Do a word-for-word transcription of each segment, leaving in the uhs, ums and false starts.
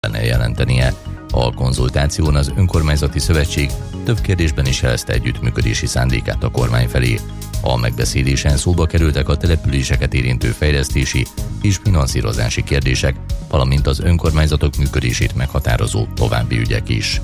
kellene jelentenie. A konzultáción az önkormányzati szövetség több kérdésben is jelezte együttműködési szándékát a kormány felé. A megbeszélésen szóba kerültek a településeket érintő fejlesztési és finanszírozási kérdések, valamint az önkormányzatok működését meghatározó további ügyek is.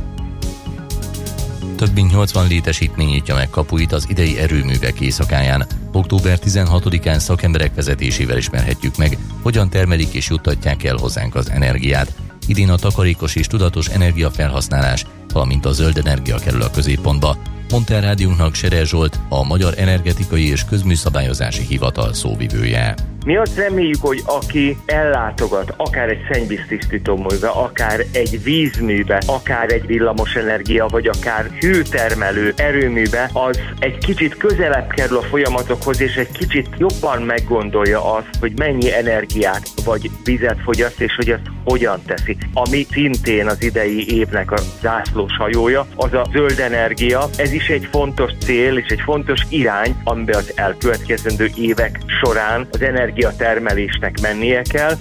Több mint nyolcvan létesítmény nyitja meg kapuit az idei erőművek éjszakáján. október tizenhatodikán szakemberek vezetésével ismerhetjük meg, hogyan termelik és juttatják el hozzánk az energiát. Idén a takarékos és tudatos energiafelhasználás, valamint a zöld energia kerül a középpontba, mondta rádiónknak Serer Zsolt, a Magyar Energetikai és Közműszabályozási Hivatal szóvivője. Mi azt reméljük, hogy aki ellátogat akár egy szennyvíztisztítóműbe, akár egy vízműbe, akár egy villamosenergia, vagy akár hőtermelő erőműbe, az egy kicsit közelebb kerül a folyamatokhoz, és egy kicsit jobban meggondolja azt, hogy mennyi energiát vagy vizet fogyaszt, és hogy ezt hogyan teszi. Ami szintén az idei évnek a zászlós hajója, az a zöld energia. Ez is egy fontos cél, és egy fontos irány, amiben az elkövetkezendő évek során az energiatermelésnek mennie kell.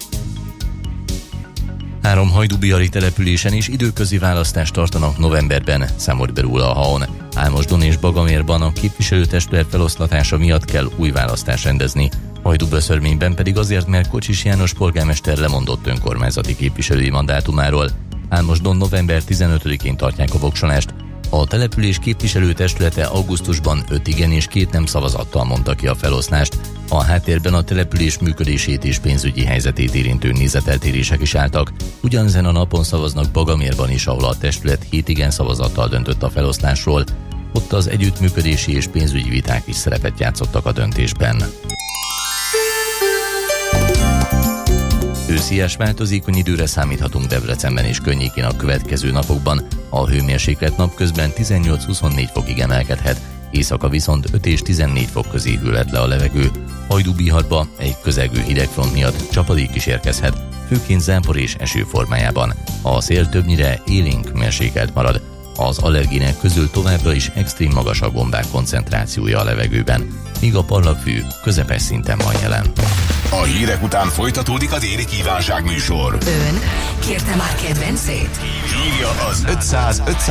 Három hajdúbihari településen is időközi választást tartanak novemberben, számolt be róla a há o en. Álmosdon és Bagamérban a képviselőtestület feloszlatása miatt kell új választást rendezni. Hajdúböszörményben pedig azért, mert Kocsis János polgármester lemondott önkormányzati képviselői mandátumáról. Álmosdon november tizenötödikén tartják a voksolást. A település képviselőtestülete augusztusban öt igen és két nem szavazattal mondta ki a feloszlást. A háttérben a település működését és pénzügyi helyzetét érintő nézeteltérések is álltak. Ugyanezen a napon szavaznak Bagamérban is, ahol a testület hét igen szavazattal döntött a feloszlásról. Ott az együttműködési és pénzügyi viták is szerepet játszottak a döntésben. Őszies változékony időre számíthatunk Debrecenben és környékén a következő napokban. A hőmérséklet napközben tizennyolc-huszonnégy fokig emelkedhet, éjszaka viszont öt és tizennégy fok közé hűlhet le a levegő. Hajdúbiharba egy közelgő hidegfront miatt csapadék is érkezhet, főként zápor és eső formájában. A szél többnyire élénk mérsékelt marad. Az allergének közül továbbra is extrém magas a gombák koncentrációja a levegőben, míg a parlagfű közepes szinten van jelen. A hírek után folytatódik a déli kívánság műsor. Ön kérte már kedvencét? Hívja az ötszáz ötszáz